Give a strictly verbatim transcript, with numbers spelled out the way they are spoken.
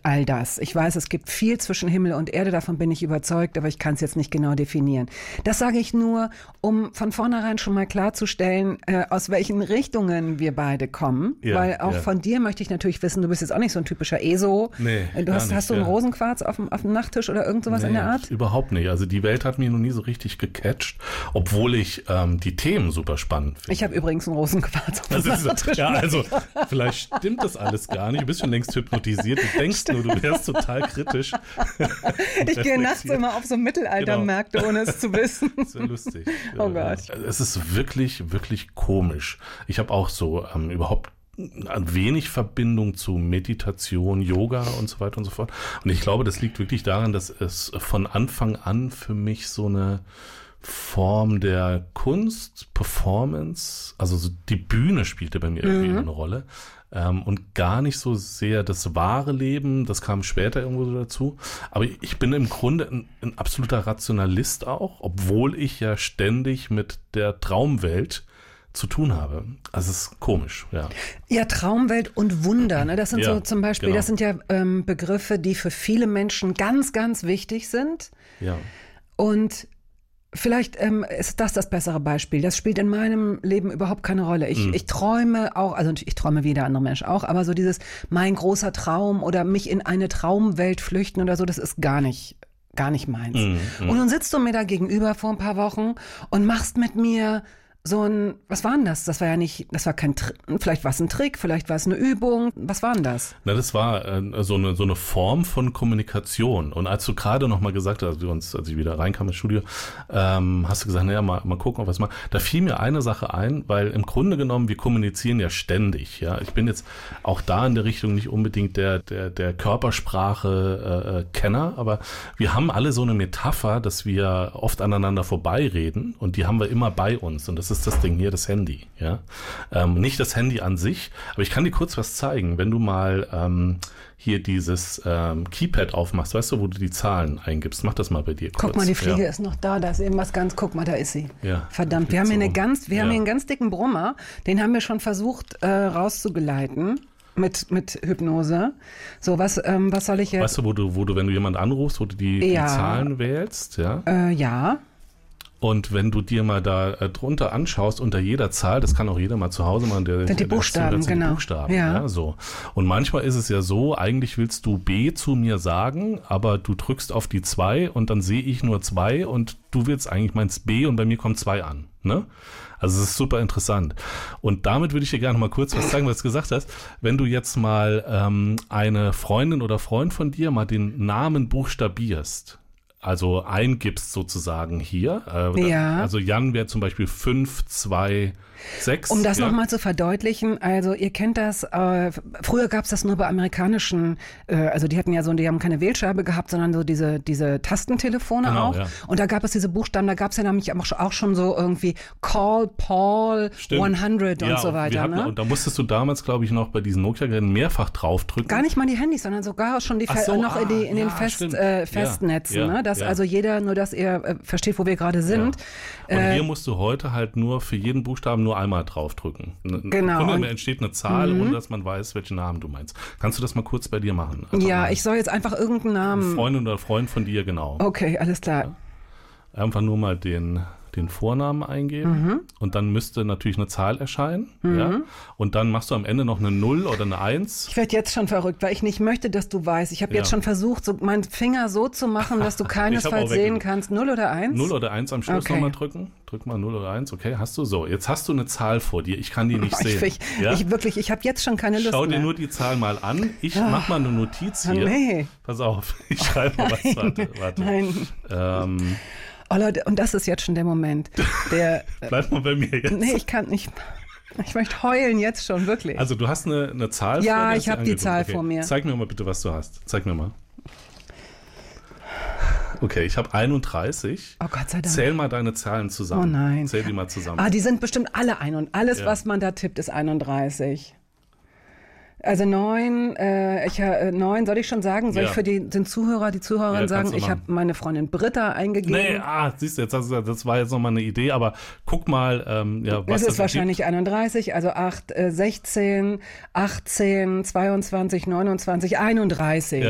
all das. Ich weiß, es gibt viel zwischen Himmel und Erde, davon bin ich überzeugt, aber ich kann es jetzt nicht genau definieren. Das sage ich nur, um von vornherein schon mal klarzustellen, äh, aus welchen Richtungen wir beide kommen. Ja, weil auch ja. von dir möchte ich natürlich wissen, du bist jetzt auch nicht so ein typischer E S O. Nee, du hast, nicht, hast du einen ja. Rosenquarz auf dem, auf dem Nachttisch oder irgend sowas nee, in der Art? Überhaupt nicht. Also die Welt hat mich noch nie so richtig gecatcht, obwohl ich ähm, die Themen super spannend finde. Ich habe übrigens einen Rosenquarz auf dem Nachttisch. Ja, also vielleicht stimmt das alles gar nicht. Du bist schon längst hypnotisiert. Du denkst Stimmt. nur, du wärst total kritisch. Ich gehe nachts immer auf so Mittelaltermärkte, genau. ohne es zu wissen. Das ist ja lustig. Oh Gott. Es ist wirklich, wirklich komisch. Ich habe auch so ähm, überhaupt ein wenig Verbindung zu Meditation, Yoga und so weiter und so fort. Und ich glaube, das liegt wirklich daran, dass es von Anfang an für mich so eine Form der Kunst, Performance, also so die Bühne spielte bei mir irgendwie mhm. eine Rolle. Ähm, und gar nicht so sehr das wahre Leben, das kam später irgendwo so dazu. Aber ich bin im Grunde ein, ein absoluter Rationalist auch, obwohl ich ja ständig mit der Traumwelt zu tun habe. Also es ist komisch, ja. Ja, Traumwelt und Wunder, ne? Das sind ja, so zum Beispiel, genau. das sind ja ähm, Begriffe, die für viele Menschen ganz, ganz wichtig sind. Ja. Und vielleicht ähm, ist das das bessere Beispiel. Das spielt in meinem Leben überhaupt keine Rolle. Ich, mhm. ich träume auch, also ich träume wie jeder andere Mensch auch, aber so dieses mein großer Traum oder mich in eine Traumwelt flüchten oder so, das ist gar nicht, gar nicht meins. Mhm. Und nun sitzt du mir da gegenüber vor ein paar Wochen und machst mit mir so ein, was war denn das? Das war ja nicht, das war kein, vielleicht war es ein Trick, vielleicht war es eine Übung. Was war denn das? Na, das war äh, so eine so eine Form von Kommunikation. Und als du gerade noch mal gesagt hast, als, wir uns, als ich wieder reinkam ins Studio, ähm, hast du gesagt, naja, mal, mal gucken, ob was mal. Da fiel mir eine Sache ein, weil im Grunde genommen, wir kommunizieren ja ständig. Ja, ich bin jetzt auch da in der Richtung nicht unbedingt der der der Körpersprache äh, Kenner, aber wir haben alle so eine Metapher, dass wir oft aneinander vorbeireden und die haben wir immer bei uns. Und das ist das Ding hier, das Handy, ja. Ähm, nicht das Handy an sich, aber ich kann dir kurz was zeigen. Wenn du mal ähm, hier dieses ähm, Keypad aufmachst, weißt du, wo du die Zahlen eingibst, mach das mal bei dir kurz. Guck mal, die Fliege ja. ist noch da, da ist irgendwas ganz, guck mal, da ist sie. Ja, verdammt, wir haben hier so eine ganz, wir ja. haben hier einen ganz dicken Brummer, den haben wir schon versucht äh, rauszugeleiten. Mit, mit Hypnose. So, was, ähm, was soll ich jetzt? Weißt du, wo du, wo du, wenn du jemanden anrufst, wo du die, ja. die Zahlen wählst, ja? Äh, ja. Und wenn du dir mal da äh, drunter anschaust, unter jeder Zahl, das kann auch jeder mal zu Hause machen, der, sind die der, Buchstaben, der, genau. Die Buchstaben, ja. ja, so. Und manchmal ist es ja so, eigentlich willst du B zu mir sagen, aber du drückst auf die zwei und dann sehe ich nur zwei und du willst eigentlich meinst B und bei mir kommt zwei an, ne? Also es ist super interessant. Und damit würde ich dir gerne mal kurz was sagen, was du gesagt hast. Wenn du jetzt mal ähm, eine Freundin oder Freund von dir mal den Namen buchstabierst, also eingibst sozusagen hier. Äh, ja. Also Jan wäre zum Beispiel fünf, zwei, sechs. Um das ja. nochmal zu verdeutlichen, also ihr kennt das, äh, früher gab es das nur bei amerikanischen, äh, also die hatten ja so, die haben keine Wählscheibe gehabt, sondern so diese diese Tastentelefone genau, auch. Ja. Und da gab es diese Buchstaben, da gab es ja nämlich auch schon so irgendwie Call Paul Stimmt. hundert und ja, so weiter. Hatten, ne? Und da musstest du damals, glaube ich, noch bei diesen Nokia-Geräten mehrfach draufdrücken. Gar nicht mal die Handys, sondern sogar schon die so, noch ah, in, die, in ja, den Fest, stimmt. äh, Festnetzen, ja, ne? Dass ja. also jeder, nur dass ihr äh, versteht, wo wir gerade sind. Ja. Und äh, hier musst du heute halt nur für jeden Buchstaben nur einmal draufdrücken. Genau. Im Grunde entsteht eine Zahl, mhm. ohne dass man weiß, welchen Namen du meinst. Kannst du das mal kurz bei dir machen? Einfach ja, mal. ich soll jetzt einfach irgendeinen Namen. Freundin oder Freund von dir, genau. Okay, alles klar. Ja. Einfach nur mal den, den Vornamen eingeben mhm. und dann müsste natürlich eine Zahl erscheinen. Mhm. Ja? Und dann machst du am Ende noch eine null oder eine eins. Ich werde jetzt schon verrückt, weil ich nicht möchte, dass du weißt. Ich habe ja. jetzt schon versucht, so meinen Finger so zu machen, dass du keinesfalls sehen kannst. null oder eins? null oder eins am Schluss okay. nochmal drücken. Drück mal null oder eins. Okay, hast du so. Jetzt hast du eine Zahl vor dir. Ich kann die nicht sehen. Ich, ja? ich wirklich, ich habe jetzt schon keine Lust Schau dir mehr. nur die Zahl mal an. Ich oh. mach mal eine Notiz hier. Nee. Pass auf, ich schreibe mal was. Warte, warte. Nein. Ähm, Oh Leute, und das ist jetzt schon der Moment. Der, Bleib mal bei mir jetzt. Nee, ich kann nicht. Ich möchte heulen jetzt schon, wirklich. Also du hast eine, eine Zahl ja, vor dir? Ja, ich habe die Zahl okay. vor mir. Zeig mir mal bitte, was du hast. Zeig mir mal. Okay, ich habe einunddreißig. Oh Gott sei Dank. Zähl mal deine Zahlen zusammen. Oh nein. Zähl die mal zusammen. Ah, die sind bestimmt alle ein und alles, ja. was man da tippt, ist einunddreißig. Also neun, äh, ich, äh, neun, soll ich schon sagen? Soll ja. ich für die, den Zuhörer, die Zuhörerin ja, sagen, ich habe meine Freundin Britta eingegeben? Nee, ah, siehst du, jetzt hast du, das war jetzt nochmal eine Idee, aber guck mal, ähm, ja, was das ist das wahrscheinlich gibt. einunddreißig, also acht, äh, sechzehn, achtzehn, zweiundzwanzig, neunundzwanzig, einunddreißig. Ja.